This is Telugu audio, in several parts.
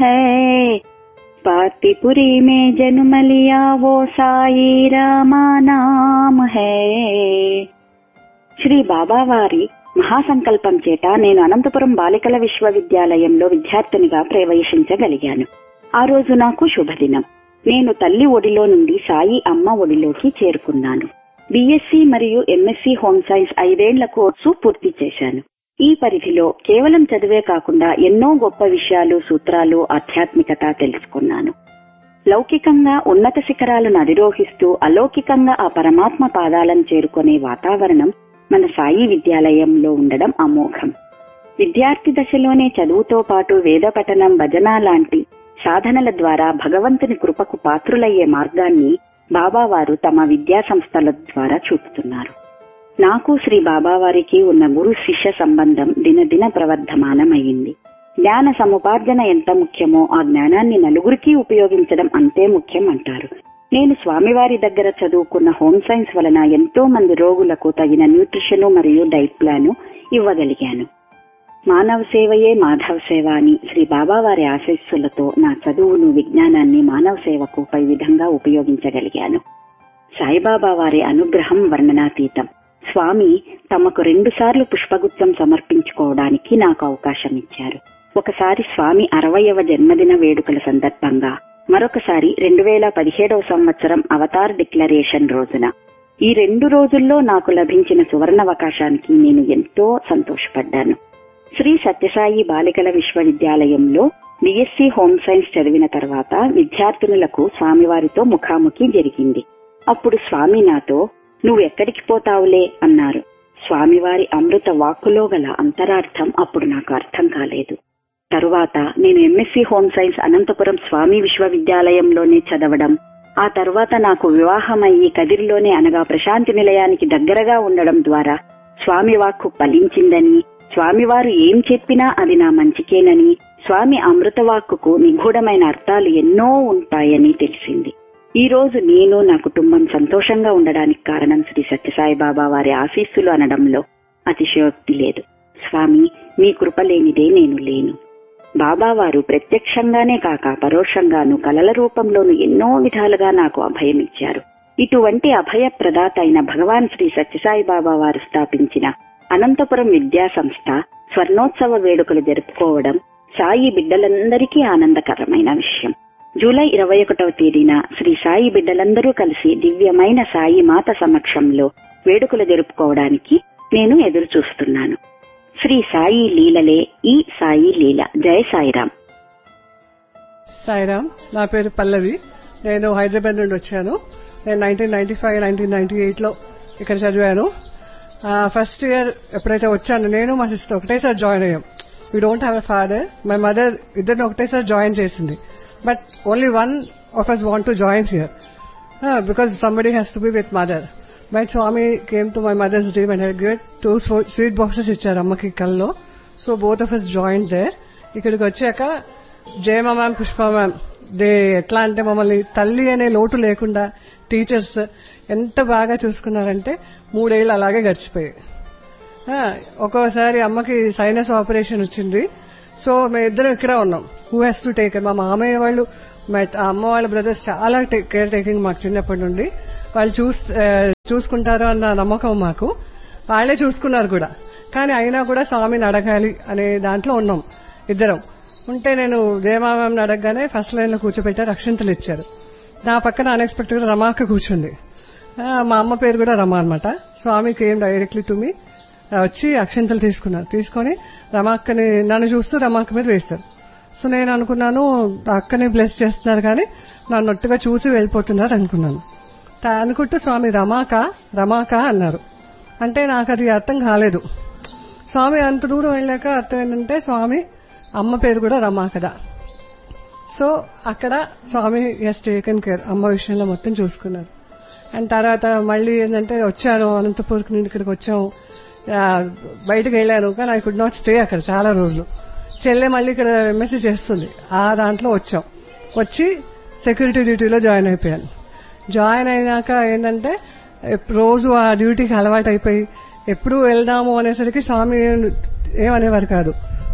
है, पातिपुरी में जन्म लिया वो साई रामा नाम है. శ్రీ బాబా వారి మహాసంకల్పం చేత నేను అనంతపురం బాలికల విశ్వవిద్యాలయంలో విద్యార్థినిగా ప్రవేశించగలిగాను. ఆ రోజు నాకు శుభదినం. నేను తల్లి ఒడిలో నుండి సాయి అమ్మ ఒడిలోకి చేరుకున్నాను. బీఎస్సీ మరియు ఎంఎస్సీ హోమ్ సైన్స్ 5 ఏళ్ల కోర్సు పూర్తి చేశాను. ఈ పరిధిలో కేవలం చదివే కాకుండా ఎన్నో గొప్ప విషయాలు, సూత్రాలు, ఆధ్యాత్మికత తెలుసుకున్నాను. లౌకికంగా ఉన్నత శిఖరాలను అధిరోహిస్తూ అలౌకికంగా ఆ పరమాత్మ పాదాలను చేరుకునే వాతావరణం మన సాయి విద్యాలయంలో ఉండడం అమోఘం. విద్యార్థి దశలోనే చదువుతో పాటు వేద పఠనం, భజన లాంటి సాధనల ద్వారా భగవంతుని కృపకు పాత్రులయ్యే మార్గాన్ని బాబావారు తమ విద్యా సంస్థల ద్వారా చూపుతున్నారు. నాకు శ్రీ బాబావారికి ఉన్న గురు శిష్య సంబంధం దినదిన ప్రవర్ధమానమయ్యింది. జ్ఞాన సముపార్జన ఎంత ముఖ్యమో ఆ జ్ఞానాన్ని నలుగురికి ఉపయోగించడం అంతే ముఖ్యం అంటారు. నేను స్వామివారి దగ్గర చదువుకున్న హోమ్ సైన్స్ వలన ఎంతో మంది రోగులకు తగిన న్యూట్రిషన్ మరియు డైట్ ప్లాన్ ఇవ్వగలిగాను. మానవ సేవయే మాధవ సేవ అని శ్రీ బాబావారి ఆశీస్సులతో నా చదువును, విజ్ఞానాన్ని మానవ సేవకు పై విధంగా ఉపయోగించగలిగాను. సాయిబాబా వారి అనుగ్రహం వర్ణనాతీతం. స్వామి తమకు 2 సార్లు పుష్పగుచ్చం సమర్పించుకోవడానికి నాకు అవకాశం ఇచ్చారు. ఒకసారి స్వామి 60వ జన్మదిన వేడుకల సందర్భంగా, మరొకసారి 2017వ సంవత్సరం అవతార్ డిక్లరేషన్ రోజున. ఈ 2 రోజుల్లో నాకు లభించిన సువర్ణావకాశానికి నేను ఎంతో సంతోషపడ్డాను. శ్రీ సత్యసాయి బాలికల విశ్వవిద్యాలయంలో బీఎస్సీ హోమ్ సైన్స్ చదివిన తర్వాత విద్యార్థినులకు స్వామివారితో ముఖాముఖి జరిగింది. అప్పుడు స్వామి నాతో, "నువ్వు ఎక్కడికి పోతావులే" అన్నారు. స్వామివారి అమృత వాక్కులో గల అంతరార్థం అప్పుడు నాకు అర్థం కాలేదు. తరువాత నేను ఎంఎస్సీ హోమ్ సైన్స్ అనంతపురం స్వామి విశ్వవిద్యాలయంలోనే చదవడం, ఆ తరువాత నాకు వివాహమయ్యి కదిరిలోనే అనగా ప్రశాంతి నిలయానికి దగ్గరగా ఉండడం ద్వారా స్వామి వాక్కు ఫలించిందని, స్వామివారు ఏం చెప్పినా అది నా మంచికేనని, స్వామి అమృతవాక్కుకు నిగూఢమైన అర్థాలు ఎన్నో ఉంటాయని తెలిసింది. ఈ రోజు నేను, నా కుటుంబం సంతోషంగా ఉండడానికి కారణం శ్రీ సత్యసాయి బాబా వారి ఆశీస్సులు అనడంలో అతిశయోక్తి లేదు. స్వామి, మీ కృప లేనిదే నేను లేను. బాబావారు ప్రత్యక్షంగానే కాక పరోక్షంగాను కలల రూపంలోనూ ఎన్నో విధాలుగా నాకు అభయమిచ్చారు. ఇటువంటి అభయ ప్రదాత అయిన భగవాన్ శ్రీ సత్యసాయి బాబా వారు స్థాపించిన అనంతపురం విద్యా సంస్థ స్వర్ణోత్సవ వేడుకలు జరుపుకోవడం సాయి బిడ్డలందరికీ ఆనందకరమైన విషయం. జూలై 21వ తేదీన శ్రీ సాయి బిడ్డలందరూ కలిసి దివ్యమైన సాయి మాత సమక్షంలో వేడుకలు జరుపుకోవడానికి నేను ఎదురు చూస్తున్నాను. శ్రీ సాయి లీలలే ఈ సాయి లీల. జయ సాయిరాం. సాయిరాం. నా పేరు పల్లవి. నేను హైదరాబాద్ నుండి వచ్చాను. నేను 1995, 1998లో ఇక్కడ చదివాను. ఫస్ట్ ఇయర్ ఎప్పుడైతే వచ్చాను, నేను మా సిస్టర్ ఒకటేసారి జాయిన్ అయ్యాం. We don't have a father. My mother ఇద్దరిని ఒకటేసారి జాయిన్ చేసింది. But only one of us want to join here because somebody has to be with mother. But Swami came to my mother's dream and had given 2 sweet boxes ఇచ్చారు అమ్మకి కల్లో. So both of us joined there. ఇక్కడికి వచ్చాక జయమ మ్యామ్, పుష్ప మ్యామ్ ఎట్లా అంటే మమ్మల్ని తల్లి అనే లోటు లేకుండా టీచర్స్ ఎంత బాగా చూసుకున్నారంటే 3 ఏళ్ళు అలాగే గడిచిపోయాయి. ఒక్కోసారి అమ్మకి సైనస్ ఆపరేషన్ వచ్చింది. సో మేము ఇద్దరం ఇక్కడే ఉన్నాం. Who has to take. మా మామయ్య వాళ్ళు, మా అమ్మ వాళ్ళ బ్రదర్స్ చాలా కేర్ టేకింగ్ మాకు చిన్నప్పటి నుండి. వాళ్ళు చూసుకుంటారు అన్న నమ్మకం మాకు. వాళ్ళే చూసుకున్నారు కూడా. కానీ అయినా కూడా స్వామిని అడగాలి అనే దాంట్లో ఉన్నాం ఇద్దరం. ఉంటే నేను జయమామని అడగగానే ఫస్ట్ లైన్ లో కూర్చోబెట్టారు, అక్షింతలు ఇచ్చారు. నా పక్కన అన్ఎక్స్పెక్టెడ్ గా రమాక్క కూర్చుంది. మా అమ్మ పేరు కూడా రమా అనమాట. స్వామి కేమ్ డైరెక్ట్లీ టు మీ, వచ్చి అక్షింతలు తీసుకొని రమాక్కని నన్ను చూస్తూ రమాక్క మీద వేస్తారు. సో నేను అనుకున్నాను అక్కని బ్లెస్ చేస్తున్నారు కానీ నన్ను ఒట్టుగా చూసి వెళ్ళిపోతున్నారు అనుకున్నాను. అనుకుంటూ స్వామి రమాక అన్నారు. అంటే నాకు అది అర్థం కాలేదు. స్వామి అంత దూరం వెళ్ళాక అర్థం ఏంటంటే స్వామి అమ్మ పేరు కూడా రమా కదా. సో అక్కడ స్వామి హస్ టేకెన్ కేర్, అమ్మ విషయంలో మొత్తం చూసుకున్నారు. అండ్ తర్వాత మళ్ళీ ఏంటంటే వచ్చాను అనంతపూర్కి నుండి ఇక్కడికి వచ్చాము. బయటకు వెళ్ళాను కానీ ఐ కుడ్ నాట్ స్టే అక్కడ చాలా రోజులు. చెల్లె మళ్ళీ ఇక్కడ ఎంఎస్సీ చేస్తుంది, ఆ దాంట్లో వచ్చి సెక్యూరిటీ డ్యూటీలో జాయిన్ అయిపోయాను. జాయిన్ అయినాక ఏంటంటే రోజు ఆ డ్యూటీకి అలవాటు అయిపోయి ఎప్పుడు వెళ్దాము అనేసరికి స్వామి ఏమనేవారు కాదు.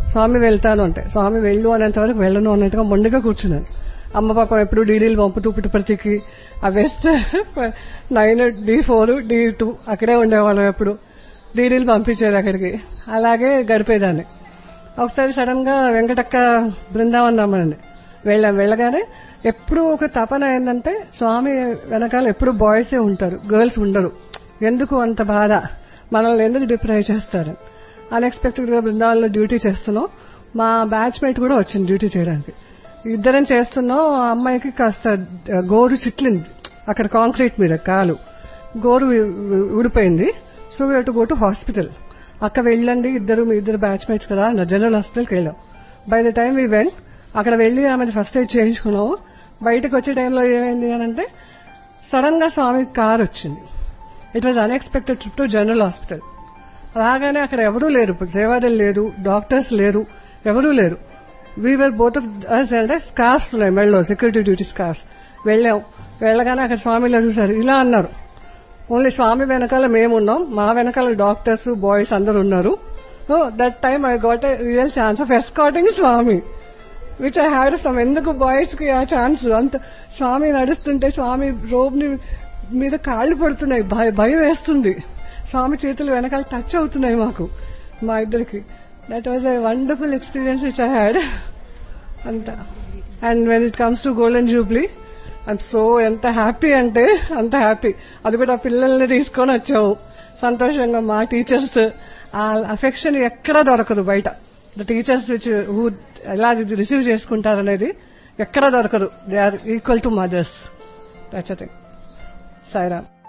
స్వామి వెళ్తాను అంటే స్వామి వెళ్ళు అనేంత వరకు వెళ్ళను అన్నట్టుగా మొండిగా కూర్చున్నాను. అమ్మ పాపం ఎప్పుడు డీడీలు పంపుతూ పుట్టుపర్తికి ఆ వెస్ట్ 9 D4 D2 అక్కడే ఉండేవాళ్ళం. ఎప్పుడు డీడీలు పంపించారు అక్కడికి, అలాగే గడిపేదాన్ని. ఒకసారి సడన్ గా వెంకటక్క బృందావనం రమ్మనండి వెళ్ళగానే ఎప్పుడు ఒక తపన ఏంటంటే స్వామి వెనకాల ఎప్పుడు బాయ్సే ఉంటారు, గర్ల్స్ ఉండరు. ఎందుకు అంత బాధ, మనల్ని ఎందుకు డిప్రైవ్ చేస్తారు. అన్ఎక్స్పెక్టెడ్ గా బృందావనంలో డ్యూటీ చేస్తున్నాం. మా బ్యాచ్ మేట్ కూడా వచ్చింది డ్యూటీ చేయడానికి. ఇద్దరం చేస్తున్నాం. ఆ అమ్మాయికి కాస్త గోరు చిట్లింది అక్కడ కాంక్రీట్ మీద, కాలు గోరు ఊడిపోయింది. So we to go to hospital. అక్కడ వెళ్ళండి మీ ఇద్దరు బ్యాచ్ మేట్స్ కదా, జనరల్ హాస్పిటల్కి వెళ్ళాం. By the time we went, అక్కడ వెళ్లి ఆమె ఫస్ట్ ఎయిడ్ చేయించుకున్నాము. బయటకు వచ్చే టైంలో ఏమైంది అని అంటే సడన్ గా స్వామి కార్ వచ్చింది. It was unexpected trip to general hospital. రాగానే అక్కడ ఎవరూ లేరు, సేవాదలు లేరు, డాక్టర్స్ లేరు, ఎవరూ లేరు. వీఆర్ బోత్ ఆఫ్ అస్ అంటే స్కార్స్ ఉన్నాయి మెళ్ళలో, సెక్యూరిటీ డ్యూటీ స్కార్స్. వెళ్ళగానే అక్కడ స్వామిలో చూసారు, ఇలా అన్నారు. ఓన్లీ స్వామి వెనకాల మేమున్నాం, మా వెనకాల డాక్టర్స్ బాయ్స్ అందరు ఉన్నారు. So that time I got a real chance of escorting Swamy, which I had from. ఎందుకు బాయ్స్ కి ఆ ఛాన్స్? అంత స్వామి నడుస్తుంటే స్వామి రోబ్ ని మీద కాళ్లు పడుతున్నాయి, భయం వేస్తుంది. స్వామి చేతులు వెనకాల టచ్ అవుతున్నాయి మాకు, మా ఇద్దరికి. That was a wonderful experience which I had అంతా. And when it comes to golden Jubilee, I'm so ఎంత హ్యాపీ అంటే అంత హ్యాపీ. అది కూడా పిల్లల్ని తీసుకొని వచ్చాము సంతోషంగా. మా టీచర్స్ ఆ అఫెక్షన్ ఎక్కడా దొరకదు బయట. ద టీచర్స్ విచ్ హూ ఎలా రిసీవ్ చేసుకుంటారనేది ఎక్కడా దొరకదు. They are equal to mothers. That's a thing. Sairam.